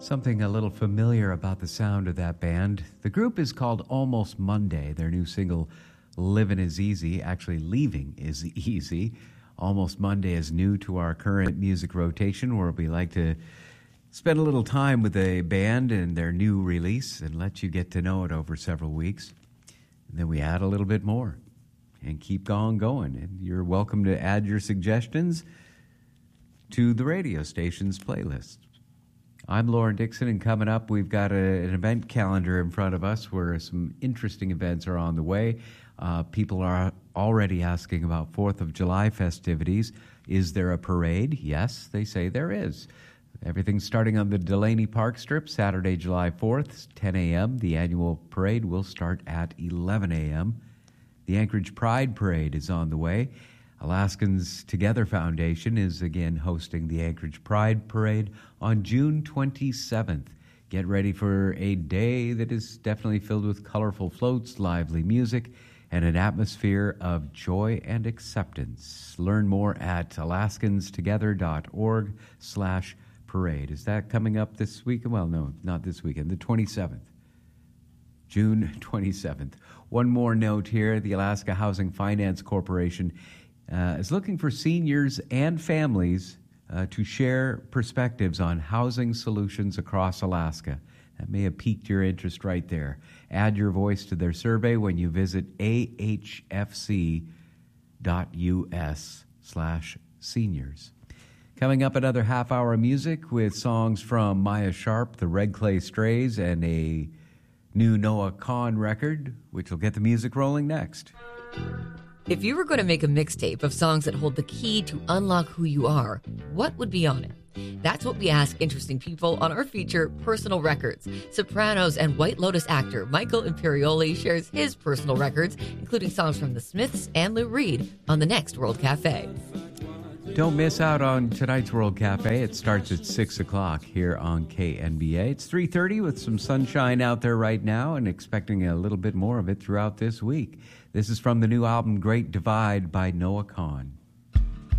Something a little familiar about the sound of that band. The group is called Almost Monday. Their new single, Living is Easy, actually Leaving is Easy. Almost Monday is new to our current music rotation, where we like to spend a little time with a band and their new release and let you get to know it over several weeks. And then we add a little bit more and keep on going. And you're welcome to add your suggestions to the radio station's playlist. I'm Lauren Dixon, and coming up, we've got an event calendar in front of us where some interesting events are on the way. People are already asking about 4th of July festivities. Is there a parade? Yes, they say there is. Everything's starting on the Delaney Park Strip, Saturday, July 4th, 10 a.m. The annual parade will start at 11 a.m. The Anchorage Pride Parade is on the way. Alaskans Together Foundation is again hosting the Anchorage Pride Parade on June 27th. Get ready for a day that is definitely filled with colorful floats, lively music, and an atmosphere of joy and acceptance. Learn more at alaskanstogether.org/parade. Is that coming up this week? Well, no, not this weekend, the 27th. June 27th. One more note here. The Alaska Housing Finance Corporation is looking for seniors and families to share perspectives on housing solutions across Alaska. That may have piqued your interest right there. Add your voice to their survey when you visit ahfc.us/seniors. Coming up, another half-hour of music with songs from Maya Sharp, the Red Clay Strays, and a new Noah Kahan record, which will get the music rolling next. If you were going to make a mixtape of songs that hold the key to unlock who you are, what would be on it? That's what we ask interesting people on our feature, Personal Records. Sopranos and White Lotus actor Michael Imperioli shares his personal records, including songs from The Smiths and Lou Reed, on the next World Cafe. Don't miss out on tonight's World Cafe. It starts at 6 o'clock here on KNBA. It's 3:30 with some sunshine out there right now and expecting a little bit more of it throughout this week. This is from the new album Great Divide by Noah Kahan.